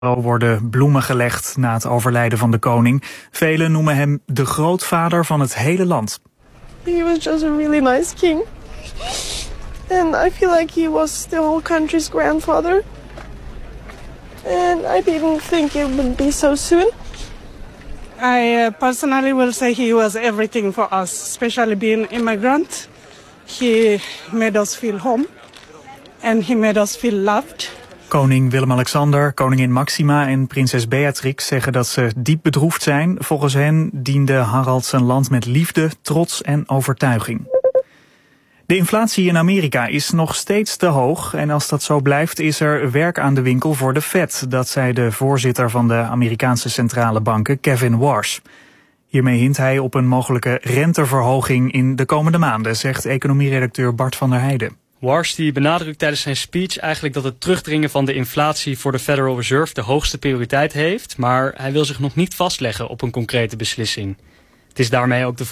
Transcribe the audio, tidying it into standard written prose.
worden bloemen gelegd na het overlijden van de koning. Velen noemen hem de grootvader van het hele land. He was just a really nice king. And I feel like he was the whole country's grandfather. And I didn't think it would be so soon. I personally will say he was everything for us, especially being immigrant. He made us feel home and he made us feel loved. Koning Willem-Alexander, koningin Maxima en prinses Beatrix zeggen dat ze diep bedroefd zijn. Volgens hen diende Harald zijn land met liefde, trots en overtuiging. De inflatie in Amerika is nog steeds te hoog en als dat zo blijft is er werk aan de winkel voor de Fed. Dat zei de voorzitter van de Amerikaanse centrale banken, Kevin Warsh. Hiermee hint hij op een mogelijke renteverhoging in de komende maanden, zegt economieredacteur Bart van der Heijden. Warsh die benadrukt tijdens zijn speech eigenlijk dat het terugdringen van de inflatie voor de Federal Reserve de hoogste prioriteit heeft, maar hij wil zich nog niet vastleggen op een concrete beslissing. Het is daarmee ook de